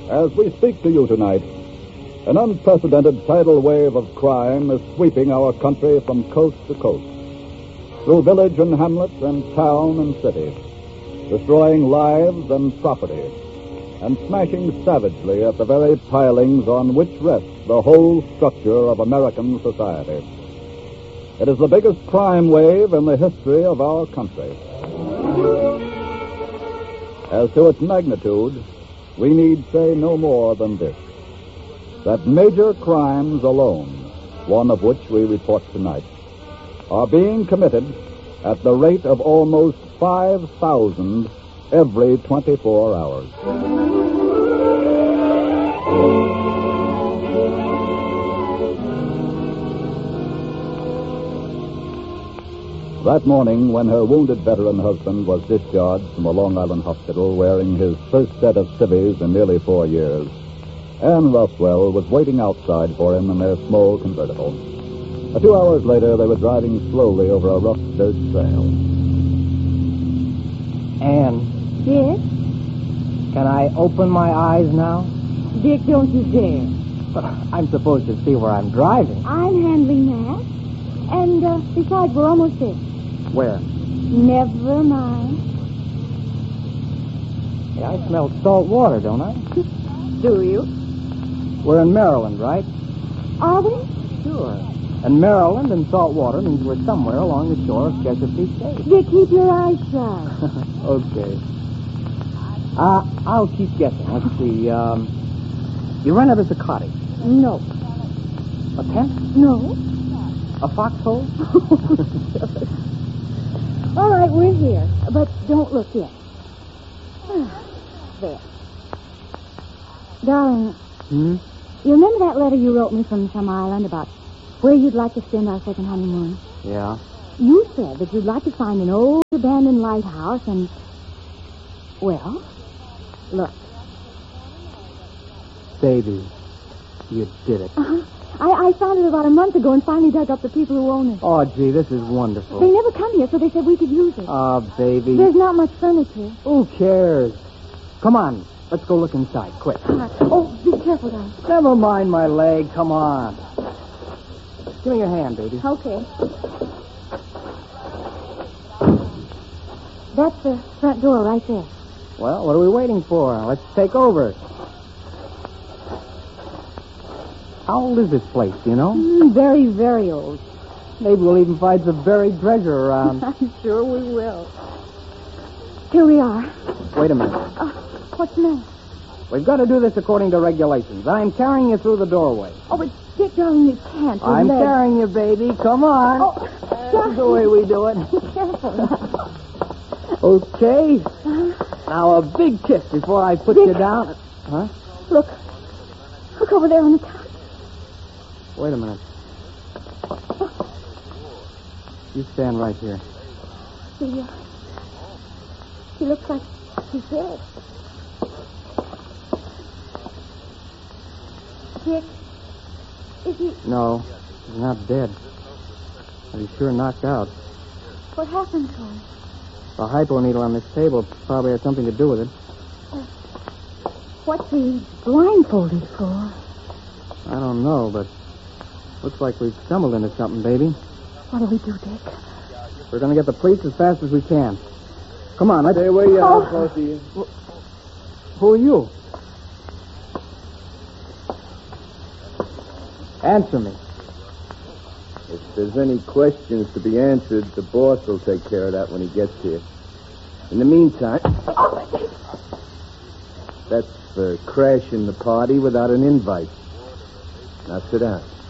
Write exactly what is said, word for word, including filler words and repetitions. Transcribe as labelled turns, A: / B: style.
A: As we speak to you tonight, an unprecedented tidal wave of crime is sweeping our country from coast to coast, through village and hamlet and town and city, destroying lives and property, and smashing savagely at the very pilings on which rests the whole structure of American society. It is the biggest crime wave in the history of our country. As to its magnitude, we need say no more than this: that major crimes alone, one of which we report tonight, are being committed at the rate of almost five thousand every twenty-four hours. That morning, when her wounded veteran husband was discharged from a Long Island hospital wearing his first set of civvies in nearly four years, Anne Roswell was waiting outside for him in their small convertible. A few hours later, they were driving slowly over a rough dirt trail.
B: Anne,
C: Yes?
B: can I open my eyes now?
C: Dick, don't you dare.
B: I'm supposed to see where I'm driving.
C: I'm handling that. And, uh, besides, we're almost there.
B: Where?
C: Never mind.
B: Yeah, I smell salt water, don't I?
C: Do you?
B: We're in Maryland, right?
C: Are we?
B: Sure. And Maryland and salt water means we're somewhere along the shore of Chesapeake Bay.
C: Dick, keep your eyes shut.
B: Okay. Uh, I'll keep guessing. Let's see. Um, you rented us a cottage.
C: No.
B: A tent?
C: No?
B: A foxhole?
C: All right, we're here. But don't look yet. There. Darling,
B: Hmm?
C: you remember that letter you wrote me from some island about where you'd like to spend our second honeymoon?
B: Yeah.
C: You said that you'd like to find an old abandoned lighthouse and... Well, look.
B: Baby, you did it.
C: Uh-huh. I, I found it about a month ago and finally dug up the people who own it.
B: Oh, gee, this is wonderful.
C: They never come here, so they said we could use it.
B: Oh, baby.
C: There's not much furniture.
B: Who cares? Come on. Let's go look inside, quick.
C: Uh, oh, be careful, darling.
B: Never mind my leg. Come on. Give me your hand, baby.
C: Okay. That's the front door right there.
B: Well, what are we waiting for? Let's take over. How old is this place, do you know?
C: Mm, very, very old.
B: Maybe we'll even find some buried treasure around.
C: I'm sure we will. Here we are.
B: Wait a minute.
C: Uh, what's the matter?
B: We've got to do this according to regulations. I'm carrying you through the doorway.
C: Oh, but Dick, darling, you can't. Your
B: I'm
C: legs.
B: carrying you, baby. Come on.
C: Oh,
B: That's the way we do it.
C: Be careful now.
B: Okay.
C: Uh,
B: Now, a big kiss before I put
C: Dick.
B: you down. Huh?
C: look. Look over there on the couch.
B: Wait a minute. You stand right here.
C: He, uh, he looks like he's dead. Dick, is he...
B: No, he's not dead. But he's sure knocked out.
C: What happened to him?
B: The hypo needle on this table probably had something to do with it.
C: Uh, what's he blindfolded for?
B: I don't know, but looks like we've stumbled into something, baby.
C: What do we do, Dick?
B: We're going to get the police as fast as we can. Come on, let's...
D: Stay where you
C: Oh.
D: are, both of you.
B: Who are you? Answer me.
D: If there's any questions to be answered, the boss will take care of that when he gets here. In the meantime, that's for crashing the party without an invite. Now sit down.